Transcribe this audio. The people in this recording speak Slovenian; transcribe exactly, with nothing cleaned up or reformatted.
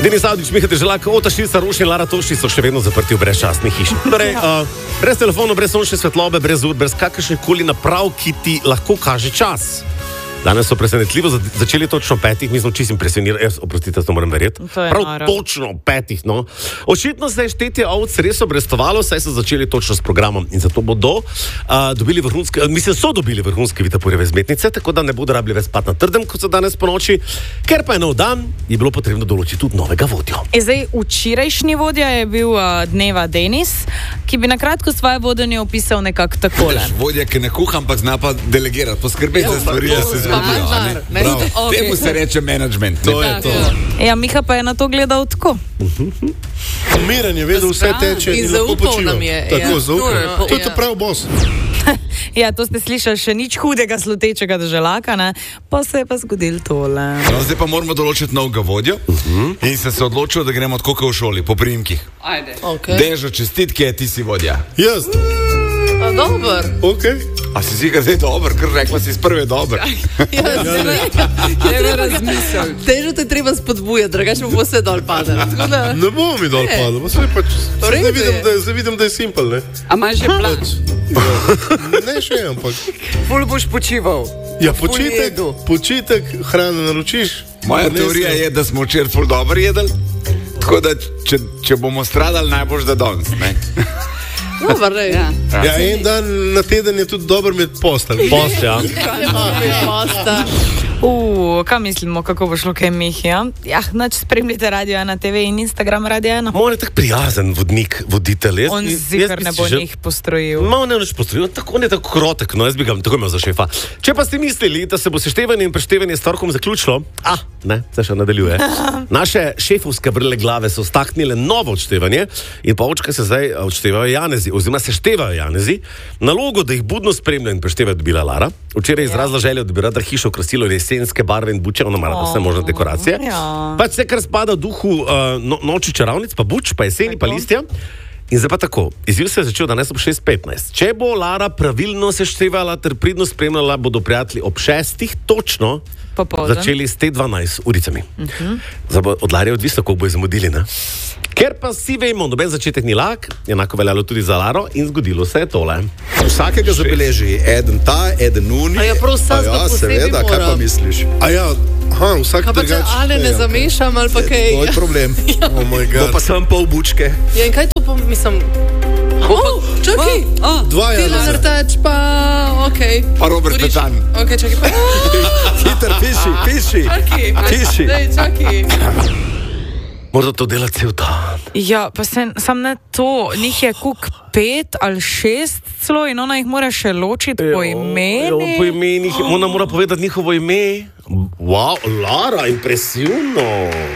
Denis Avdić, Miha Deželak, Ota Šilca, Roši in Lara Toši so še vedno zaprti v brezčasni hiši. Torej, uh, brez telefonov, brez sončne svetlobe, brez ur, brez kakršnih koli naprav, ki ti lahko kaže čas. Danes so presenetljivo začeli točno petih, mi smo čisto impresionirani, jaz, oprostite, to moram verjeti. Prav nara. Točno petih, no. Očitno se je štetje ovc res obrestovalo, saj so začeli točno s programom in zato bodo uh, dobili vrhunske, uh, mislim, so dobili vrhunske Vitaporjeve zmetnice, tako da ne bodo rabili več spati na trdem, kot so danes po noči, ker pa je nov dan, je bilo potrebno določiti tudi novega vodjo. E zdaj, včerajšnji vodja je bil uh, dneva Denis, ki bi na kratko svoje vodenje opisal nekako takole. Vodja, ki ne kuha, ampak zna pa delegirati, poskrbeti za stvari, da se zgodijo. Okay. Temu se reče management. To je to. Ja, Miha pa je na to gledal tako. Miren je vedel, vse teče in, in lahko počiva. Tako, ja. zaupal. To je to prav boss. Ja, to ste slišali, še nič hudega slutečega Deželaka, ne? Pa se je pa zgodil tole. No, zdaj pa moramo določiti novega vodjo uh-huh. in se se odločil, da gremo tako kot v šoli, po priimkih. Ajde. Okay. Dežo, čestitke, ti si vodja. Jaz. A dober. Okay. A si si ga zdaj dober, ker rekla si iz prve dober. Ja, ne me razmisel. Težo te treba spodbujati, drugače bo vse dol padel. Da... Ne bo mi dol padel, vse pač. Zdaj vidim, da, vidim, da je simpel, ne? A imaš že plan? Ne še, ampak. Ful boš počival. Ja, počitek, počitek, hrane naročiš. Moja teorija je, da smo včeraj ful dobro jedli, tako da če, če bomo stradali, najboljš da danes, ne? Dobar, ja. Ja, en dan na teden je tudi dober med postelj. Post, ja. Uh, kaj mislimo, kako bo šlo kaj Mihi, ja? Ja, nač spremljite Radio ena te ve in Instagram Radio ena. On je tak prijazen vodnik, voditelj. On zikar ne bo njih postrojil. Ma on ne bo nič postrojil, tako, on je tako krotek, no jaz bi ga tako imel za šefa. Če pa ste mislili, da se bo seštevanje in preštevanje s torkom zaključilo, ah, ne, se še nadaljuje. Naše šefovske vrle glave so staknile novo odštevanje in pa očka se zdaj odštevajo Janezi, oziroma seštevajo Janezi. Nalogo, da jih budno spremlja in prešteva, dobila Lara. Včeraj je izrazila željo, da bi rada hišo krasilo jesenske barve in buče, ona mara vse možne dekoracije. Ja. Pač vse, kar spada v duhu uh, no, noči čarovnic, pa buč, pa jeseni, pa listja. In zdaj pa tako, izziv se je začel danes ob šest petnajst. Če bo Lara pravilno seštevala ter pridno spremljala, bodo prijatelji ob šestih točno Popoldan. Začeli s te dvanajst uricami. Uh-huh. Zdaj bo od Lare odvisno, koliko bo zamudili, ne? Ker pa si vemo, noben začetek ni lak, enako veljalo tudi za Laro in zgodilo se je tole. Vsakega zabeleži, eden ta, eden uni. A ja, prav vsak ja, seveda, kaj pa misliš? A ja, aha, vsak drugače. Pa če ale ne zamešam ali pa kaj. To je problem. Ja. Oh my God. To pa sem pol bučke. Ja, in kaj to pa, mislim... Oh, čakaj, oh, dva je. Tila Zrtač, pa, okej. Okay. Pa Robert Petan. Okej, čakaj, pa... Hiter, piši, piši. Čakaj, piši. Dej, čakaj. Morda to dela cel dan. Ja, pa se, sam ne to, njih je kuk pet ali šest celo in ona jih mora še ločiti po imeni. Jo, po imenih, ona mora povedati njihovo ime. Wow, Lara, impresivno.